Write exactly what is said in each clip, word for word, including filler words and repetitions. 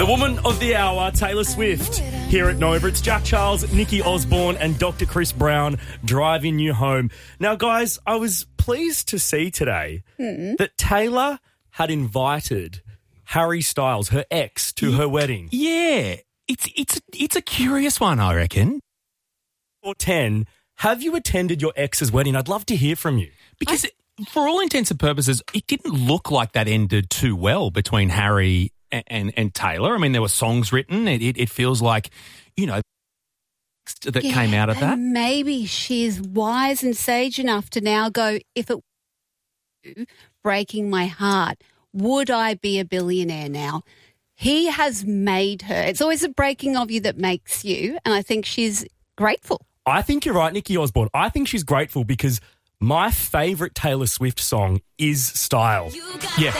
The woman of the hour, Taylor Swift, here at Nova. It's Jack Charles, Nikki Osborne and Doctor Chris Brown driving you home. Now, guys, I was pleased to see today mm-hmm. that Taylor had invited Harry Styles, her ex, to her wedding. Yeah, it's it's it's a curious one, I reckon. Or ten, have you attended your ex's wedding? I'd love to hear from you. Because I- for all intents and purposes, it didn't look like that ended too well between Harry and and, and Taylor. I mean, there were songs written. It, it, it feels like, you know, that yeah, came out of that. Maybe she's wise and sage enough to now go, if it were breaking my heart, would I be a billionaire now? He has made her. It's always the breaking of you that makes you, and I think she's grateful. I think you're right, Nikki Osborne. I think she's grateful because my favourite Taylor Swift song is Style. Yeah.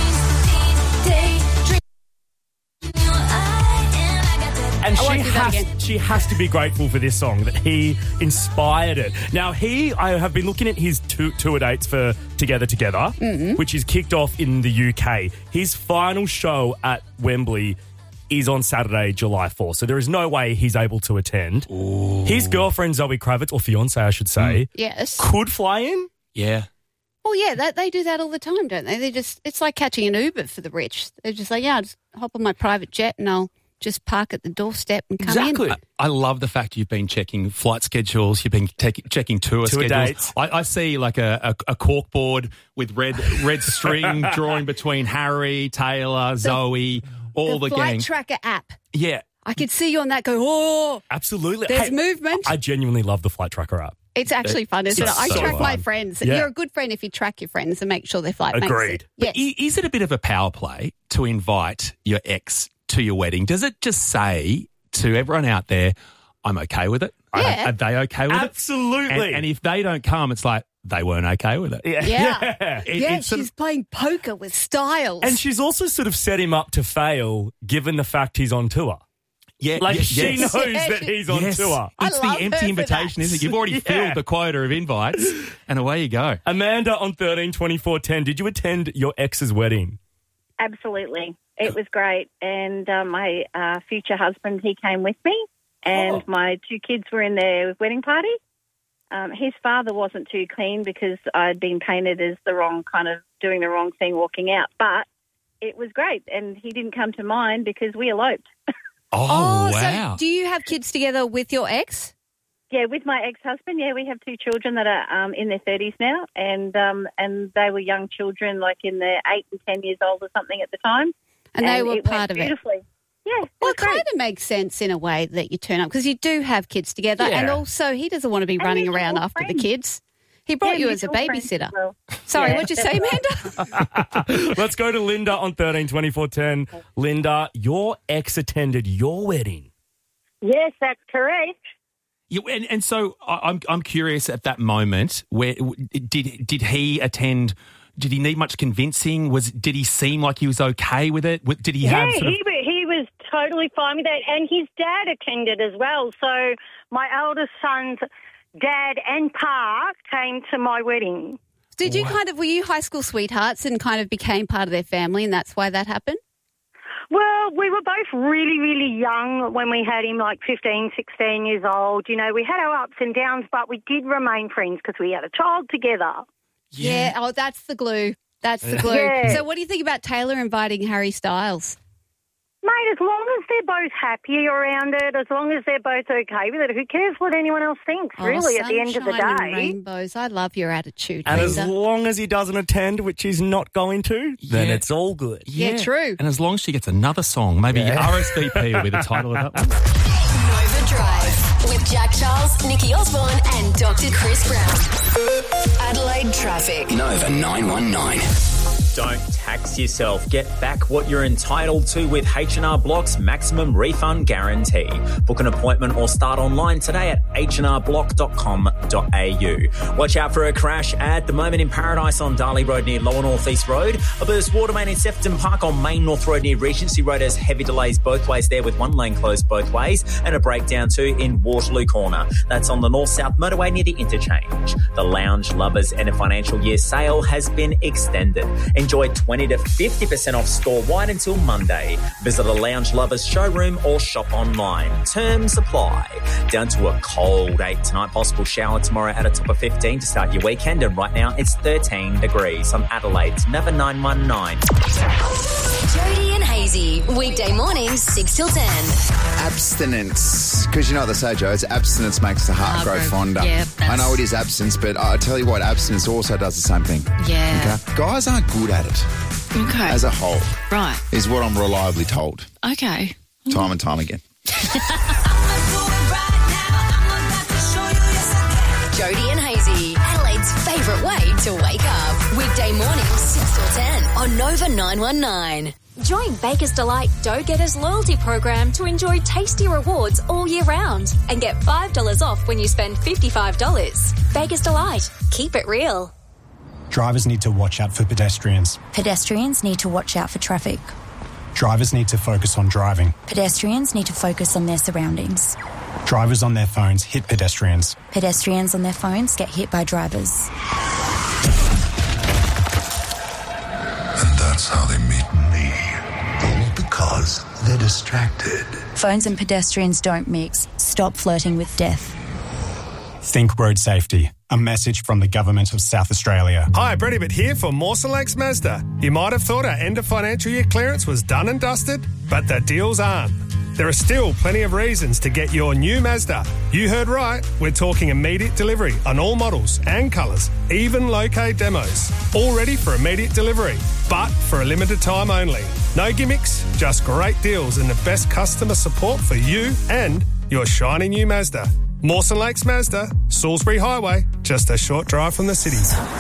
And she has, she has to be grateful for this song, that he inspired it. Now, he, I have been looking at his two, tour dates for Together Together, mm-hmm. which is kicked off in the U K. His final show at Wembley is on Saturday, July fourth. So there is no way he's able to attend. Ooh. His girlfriend, Zoe Kravitz, or fiancé, I should say, mm. yes, could fly in. Yeah. Well, yeah, that, they do that all the time, don't they? They just, it's like catching an Uber for the rich. They're just like, yeah, I'll just hop on my private jet and I'll just park at the doorstep and come exactly. in. I, I love the fact you've been checking flight schedules, you've been te- checking tour, tour schedules. Dates. I, I see like a, a, a cork board with red red string drawing between Harry, Taylor, the, Zoe, all the, the gang. Flight Tracker app. Yeah. I could see you on that go, oh. Absolutely. There's hey, movement. I genuinely love the Flight Tracker app. It's actually fun, isn't it's it? I so track fun. my friends. Yeah. You're a good friend if you track your friends and make sure their flight Agreed. makes it. Yes. But is it a bit of a power play to invite your ex to your wedding? Does it just say to everyone out there, I'm okay with it? Yeah. Are, are they okay with Absolutely. it? Absolutely. And, and if they don't come, it's like, they weren't okay with it. Yeah. Yeah. yeah. It, yeah, it's sort she's of, playing poker with Styles. And she's also sort of set him up to fail given the fact he's on tour. yeah, Like, yeah, she yes. knows Yeah, that she- he's on Yes. tour. I It's love the her empty for invitation, that. isn't it? You've already Yeah. filled the quota of invites and away you go. Amanda on thirteen twenty-four ten, did you attend your ex's wedding? Absolutely. It was great. And uh, my uh, future husband, he came with me, and Oh. my two kids were in their wedding party. Um, his father wasn't too keen because I'd been painted as the wrong kind of doing the wrong thing walking out. But it was great, and he didn't come to mind because we eloped. Oh, oh, wow. so do you have kids together with your ex? Yeah, with my ex-husband, yeah, we have two children that are um, in their thirties now, and um, and they were young children, like in their eight and ten years old or something at the time. And, they were it part went of it. beautifully. Yeah, it Well, was it kind great. of makes sense in a way that you turn up because you do have kids together, Yeah. and also he doesn't want to be And running mutual around after the friends. kids. He brought Yeah, you as a mutual friends babysitter. as well. Sorry, Yeah, what'd you say, Amanda? Let's go to Linda on thirteen twenty-four ten. Linda, your ex attended your wedding. Yes, that's correct. You, and, and so I- I'm I'm curious at that moment, where did did he attend? Did he need much convincing? Was did he seem like he was okay with it? Did he Yeah, have sort of, he, wa- he was totally fine with that. And his dad attended as well. So my eldest son's dad and pa came to my wedding. Did you kind of, were you high school sweethearts and kind of became part of their family and that's why that happened? Well, we were both really, really young when we had him, like fifteen, sixteen years old. You know, we had our ups and downs, but we did remain friends because we had a child together. Yeah. Oh, that's the glue. That's the glue. Yeah. So what do you think about Taylor inviting Harry Styles? Mate, as long as they're both happy around it, as long as they're both okay with it, who cares what anyone else thinks, Oh, really, at the end of the sunshine and day? rainbows. I love your attitude, And as Linda. long as he doesn't attend, which he's not going to, then Yeah. it's all good. Yeah, true. And as long as she gets another song, maybe Yeah. R S V P will be the title of that one. Nova Drive with Jack Charles, Nikki Osborne, and Doctor Chris Brown. Adelaide traffic. Nova nine one nine. Don't tax yourself. Get back what you're entitled to with H and R Block's maximum refund guarantee. Book an appointment or start online today at h and r block dot com dot a u. Watch out for a crash at the moment in Paradise on Darley Road near Lower North East Road. A burst water main in Sefton Park on Main North Road near Regency Road has heavy delays both ways there with one lane closed both ways, and a breakdown too in Waterloo Corner. That's on the north-south motorway near the interchange. The Lounge Lovers End of Financial Year sale has been extended. Enjoy twenty to fifty percent off store-wide until Monday. Visit a Lounge Lovers showroom or shop online. Terms apply. Down to a cold eight tonight. Possible shower tomorrow at a top of fifteen to start your weekend. And right now it's thirteen degrees on Adelaide's Never nine one nine. Jody and Hazy, weekday mornings, six till ten. Abstinence. Because you know what they say, Joe, it's abstinence makes the heart Heart grow grow- fonder. yeah, I know that's- it is abstinence, but I tell you what, abstinence also does the same thing. Yeah. Okay? Guys aren't good at it Okay. as a whole, Right. is what I'm reliably told, Okay. time and time again. Jody and Hazy, Adelaide's favourite way to wake up. Weekday mornings, six till ten on Nova nine one nine. Join Baker's Delight Dough Getters loyalty program to enjoy tasty rewards all year round and get five dollars off when you spend fifty-five dollars. Baker's Delight. Keep it real. Drivers need to watch out for pedestrians. Pedestrians need to watch out for traffic. Drivers need to focus on driving. Pedestrians need to focus on their surroundings. Drivers on their phones hit pedestrians. Pedestrians on their phones get hit by drivers. And that's how they meet me. All because they're distracted. Phones and pedestrians don't mix. Stop flirting with death. Think road safety. A message from the Government of South Australia. Hi, Brett Ibbott here for Mawson Lakes Mazda. You might have thought our end of financial year clearance was done and dusted, but the deals aren't. There are still plenty of reasons to get your new Mazda. You heard right, we're talking immediate delivery on all models and colours, even low-K demos. All ready for immediate delivery, but for a limited time only. No gimmicks, just great deals and the best customer support for you and your shiny new Mazda. Mawson Lakes Mazda, Salisbury Highway, just a short drive from the city.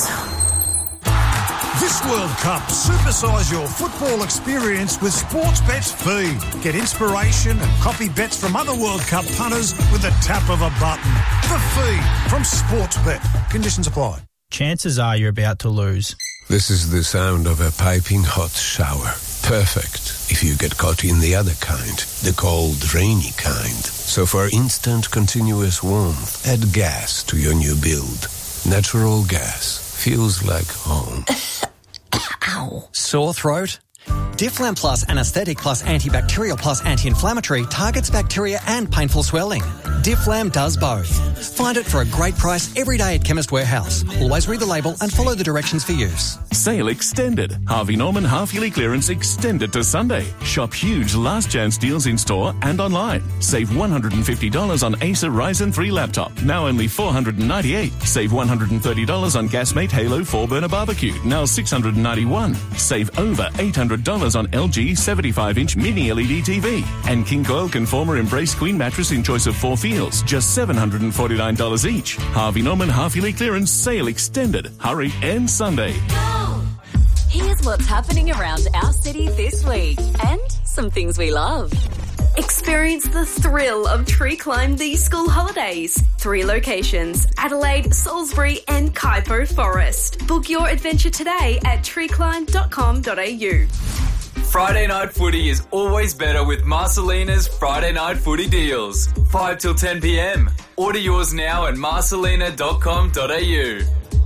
This World Cup, supersize your football experience with Sportsbet's Feed. Get inspiration and copy bets from other World Cup punters with the tap of a button. The Feed from Sportsbet. Conditions apply. Chances are you're about to lose. This is the sound of a piping hot shower. Perfect if you get caught in the other kind, the cold, rainy kind. So for instant, continuous warmth, add gas to your new build. Natural gas feels like home. Ow. Sore throat? Difflam Plus Anesthetic Plus Antibacterial Plus Anti-Inflammatory targets bacteria and painful swelling. Difflam does both. Find it for a great price every day at Chemist Warehouse. Always read the label and follow the directions for use. Sale extended. Harvey Norman half-yearly clearance extended to Sunday. Shop huge last chance deals in store and online. Save one hundred fifty dollars on Acer Ryzen three laptop. Now only four hundred ninety-eight dollars. Save one hundred thirty dollars on Gasmate Halo four burner barbecue. Now six hundred ninety-one dollars. Save over eight hundred dollars on L G seventy-five inch mini L E D T V. And King Coil Conformer Embrace Queen mattress in choice of four feels. Just seven hundred forty-nine dollars each. Harvey Norman half-yearly clearance sale extended. Hurry and Sunday. Here's what's happening around our city this week and some things we love. Experience the thrill of Tree Climb these school holidays. Three locations, Adelaide, Salisbury and Kaipo Forest. Book your adventure today at tree climb dot com dot a u. Friday night footy is always better with Marcelina's Friday night footy deals. five till ten p m. Order yours now at marcelina dot com dot a u.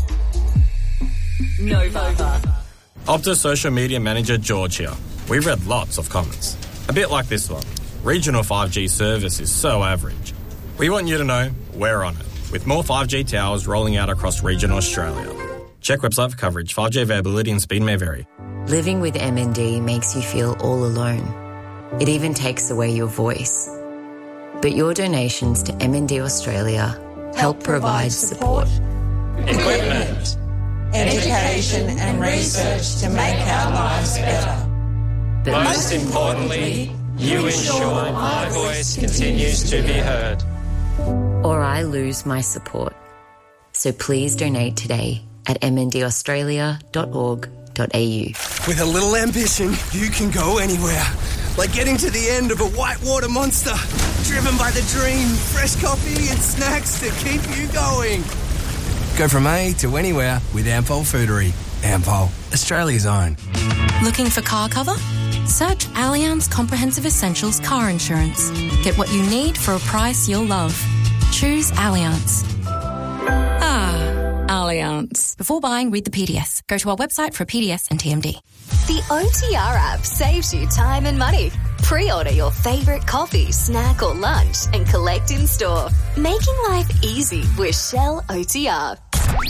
Nova. Optus Social Media Manager George here. We've read lots of comments. A bit like this one. Regional five G service is so average. We want you to know we're on it, with more five G towers rolling out across regional Australia. Check website for coverage. five G availability and speed may vary. Living with M N D makes you feel all alone. It even takes away your voice. But your donations to M N D Australia help, help provide support. Equipment, education and research to make our lives better. But most importantly, you ensure my voice continues to be heard. Or I lose my support. So please donate today at m n d australia dot org dot a u. With a little ambition, you can go anywhere. Like getting to the end of a whitewater monster. Driven by the dream, fresh coffee and snacks to keep you going. Go from A to anywhere with Ampol Foodery. Ampol, Australia's own. Looking for car cover? Search Allianz Comprehensive Essentials Car Insurance. Get what you need for a price you'll love. Choose Allianz. Ah, Allianz. Allianz. Before buying, read the P D S. Go to our website for a P D S and T M D. The O T R app saves you time and money. Pre-order your favourite coffee, snack or lunch and collect in store. Making life easy with Shell O T R.